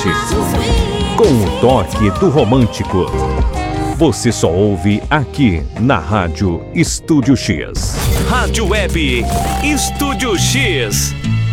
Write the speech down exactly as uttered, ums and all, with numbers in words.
com o toque do romântico. Você só ouve aqui na Rádio Estúdio X. Rádio Web Estúdio X.